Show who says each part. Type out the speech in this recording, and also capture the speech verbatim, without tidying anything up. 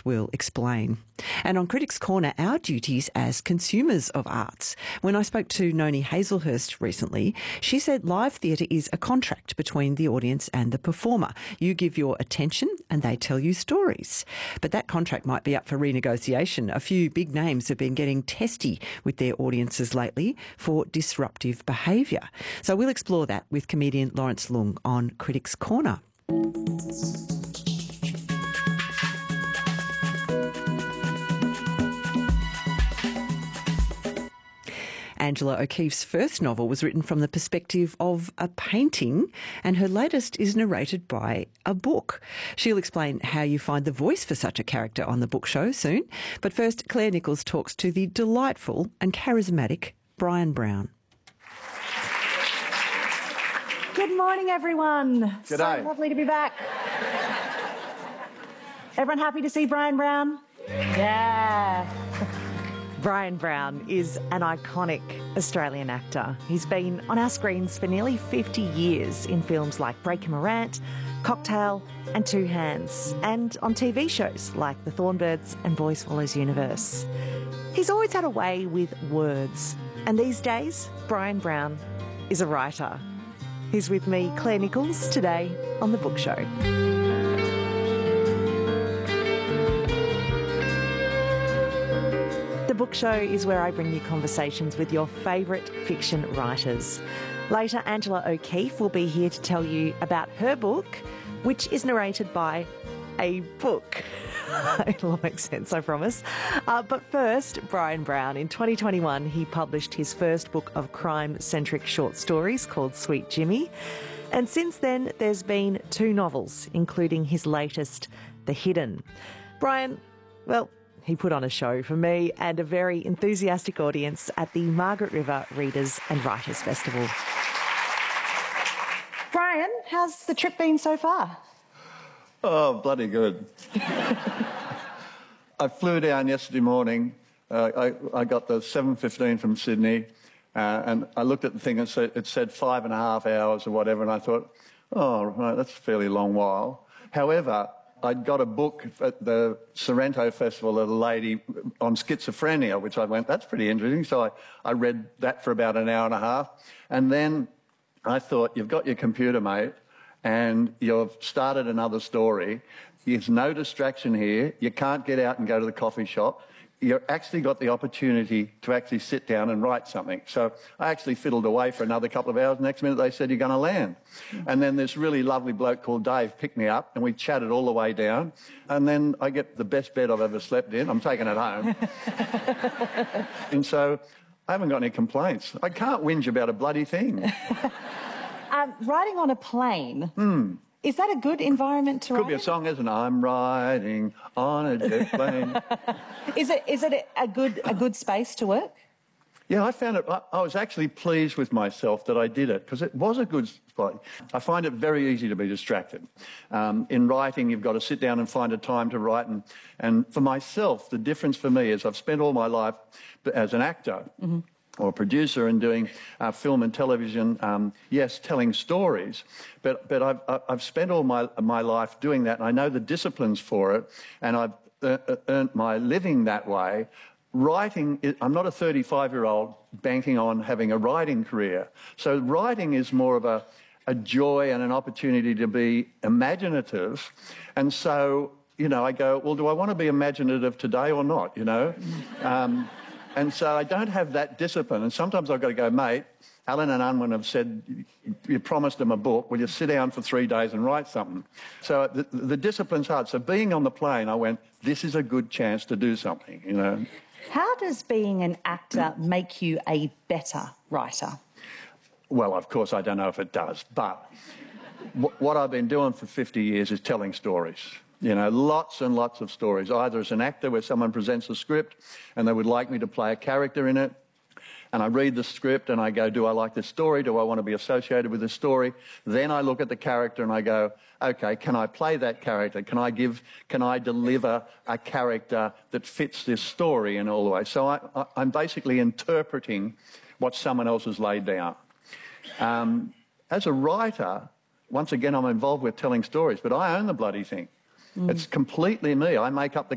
Speaker 1: Wolf will explain. And on Critics Corner, our duties as consumers of arts. When I spoke to Noni Hazelhurst recently, she said live theatre is a contract between the audience and the performer. You give your attention and they tell you stories. But that contract might be up for renegotiation. A few big names have been getting testy with their audiences lately for disruptive behaviour. So we'll explore that with comedian Lawrence Leung on Critics Corner. Angela O'Keeffe's first novel was written from the perspective of a painting, and her latest is narrated by a book. She'll explain how you find the voice for such a character on the book show soon. But first, Claire Nichols talks to the delightful and charismatic Bryan Brown.
Speaker 2: Good morning, everyone.
Speaker 3: G'day.
Speaker 2: So lovely to be back. Everyone happy to see Bryan Brown? Yeah. Bryan Brown is an iconic Australian actor. He's been on our screens for nearly fifty years in films like Breaker Morant, Cocktail and Two Hands, and on T V shows like The Thornbirds and Boys Follows Universe. He's always had a way with words, and these days, Bryan Brown is a writer. He's with me, Claire Nichols, today on The Book Show. The Book Show is where I bring you conversations with your favourite fiction writers. Later, Angela O'Keeffe will be here to tell you about her book, which is narrated by a book. It'll all make sense, I promise. Uh, but first, Bryan Brown. In twenty twenty-one, he published his first book of crime-centric short stories called Sweet Jimmy. And since then, there's been two novels, including his latest, The Hidden. Bryan, well, he put on a show for me and a very enthusiastic audience at the Margaret River Readers and Writers Festival. Bryan, how's the trip been so far?
Speaker 3: Oh, bloody good. I flew down yesterday morning. Uh, I, I got the seven fifteen from Sydney, uh, and I looked at the thing and said, it said five and a half hours or whatever, and I thought, oh, right, that's a fairly long while. However, I'd got a book at the Sorrento Festival of a lady on schizophrenia, which I went, that's pretty interesting. So I, I read that for about an hour and a half. And then I thought, you've got your computer, mate, and you've started another story. There's no distraction here. You can't get out and go to the coffee shop. You've actually got the opportunity to actually sit down and write something. So I actually fiddled away for another couple of hours. Next minute they said, you're going to land. And then this really lovely bloke called Dave picked me up and we chatted all the way down. And then I get the best bed I've ever slept in. I'm taking it home. And so I haven't got any complaints. I can't whinge about a bloody thing.
Speaker 2: Um, riding on a plane,
Speaker 3: Hmm.
Speaker 2: is that a good environment to
Speaker 3: Could
Speaker 2: write
Speaker 3: be a
Speaker 2: in?
Speaker 3: song, isn't it? I'm riding on a jet plane.
Speaker 2: Is it is it a good a good space to work?
Speaker 3: Yeah, I found it, I, I was actually pleased with myself that I did it, because it was a good spot. I find it very easy to be distracted. Um, in writing, you've got to sit down and find a time to write. And, and for myself, the difference for me is I've spent all my life as an actor, mm-hmm. or producer and doing uh, film and television, um, yes, telling stories, but, but I've, I've spent all my, my life doing that, and I know the disciplines for it, and I've uh, earned my living that way. Writing, is, I'm not a thirty-five-year-old banking on having a writing career, so writing is more of a, a joy and an opportunity to be imaginative, and so, you know, I go, well, do I want to be imaginative today or not, you know? Um, And so I don't have that discipline. And sometimes I've got to go, mate, Alan and Unwin have said, you promised them a book, will you sit down for three days and write something? So the, the discipline's hard. So being on the plane, I went, this is a good chance to do something, you know.
Speaker 2: How does being an actor make you a better writer?
Speaker 3: Well, of course, I don't know if it does. But w- what I've been doing for fifty years is telling stories. You know, lots and lots of stories, either as an actor where someone presents a script and they would like me to play a character in it, and I read the script and I go, do I like this story? Do I want to be associated with this story? Then I look at the character and I go, okay, can I play that character? Can I give, can I deliver a character that fits this story in all the way? So I, I, I'm basically interpreting what someone else has laid down. Um, as a writer, once again, I'm involved with telling stories, but I own the bloody thing. Mm. It's completely me. I make up the